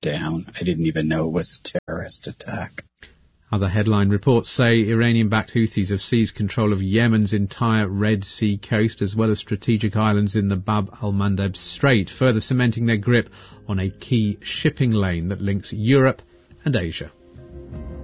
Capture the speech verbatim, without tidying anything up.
down. I didn't even know it was a terrorist attack. Other headline reports say Iranian-backed Houthis have seized control of Yemen's entire Red Sea coast, as well as strategic islands in the Bab al-Mandeb Strait, further cementing their grip on a key shipping lane that links Europe and Asia.